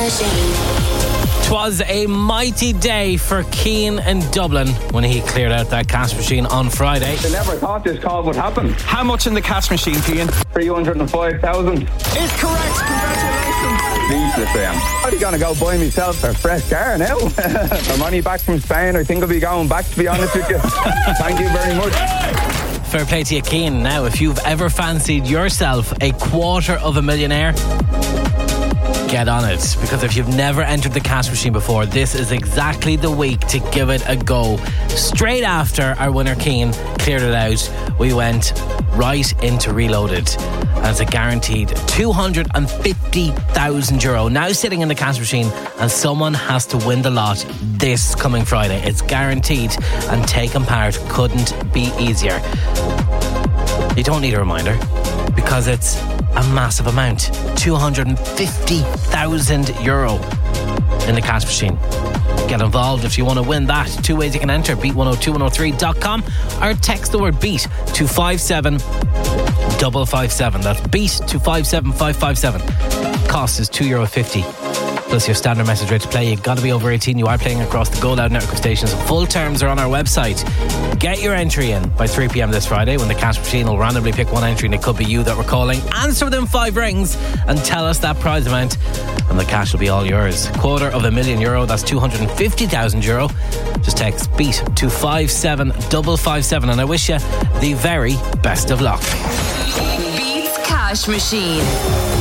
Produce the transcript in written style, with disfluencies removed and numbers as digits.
Machine. 'Twas a mighty day for Keane in Dublin when he cleared out that cash machine on Friday. I never thought this call would happen. How much in the cash machine, Keane? 305,000. It's correct. Congratulations. Useless I am. I'm going to go buy myself a fresh car now. I'm only back from Spain. I think I'll be going back, to be honest with you. Thank you very much. Fair play to you, Keane. Now, if you've ever fancied yourself a $250,000, get on it, because if you've never entered the cash machine before, this is exactly the week to give it a go. Straight after our winner Keane cleared it out, we went right into Reloaded as a guaranteed €250,000 now sitting in the cash machine, and someone has to win the lot this coming Friday. It's guaranteed, and taking part couldn't be easier. You don't need a reminder, because it's a massive amount. €250,000 in the cash machine. Get involved if you want to win that. Two ways you can enter: beat102103.com or text the word beat to 57557. That's beat to 57557. Cost is €2.50 plus your standard message rate to play. You've got to be over 18. You are playing across the Go Loud network of stations. Full terms are on our website. Get your entry in by 3 p.m. this Friday, when the cash machine will randomly pick one entry, and it could be you that we're calling. Answer within 5 rings and tell us that prize amount, and the cash will be all yours. €250,000, that's €250,000. Just text beat to 57557, and I wish you the very best of luck. Beats Cash Machine.